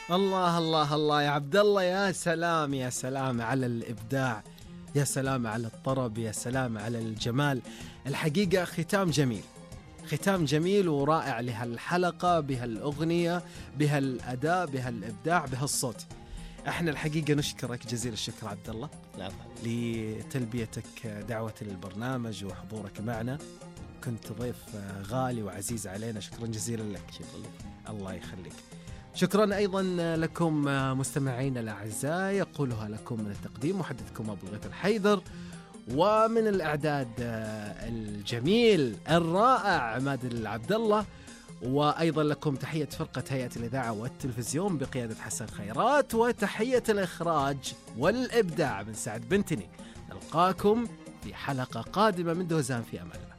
الله الله الله يا عبد الله، يا سلام يا سلام على الإبداع، يا سلام على الطرب، يا سلام على الجمال. الحقيقة ختام جميل، ختام جميل ورائع لهالحلقة، بهالأغنية، بهالأداء، بهالإبداع، بهالصوت. احنا الحقيقة نشكرك جزيل الشكر عبد الله لتلبيتك دعوة البرنامج وحضورك معنا. كنت ضيف غالي وعزيز علينا، شكرا جزيلا لك. الله يخليك. شكرا أيضا لكم مستمعين الأعزاء، يقولها لكم من التقديم محدثكم أبو الغيث الحيدر، ومن الإعداد الجميل الرائع عماد العبد الله، وأيضا لكم تحية فرقة هيئة الإذاعة والتلفزيون بقيادة حسن خيرات، وتحية الإخراج والإبداع من سعد بنتني. نلقاكم في حلقة قادمة من دوزان، في أمان.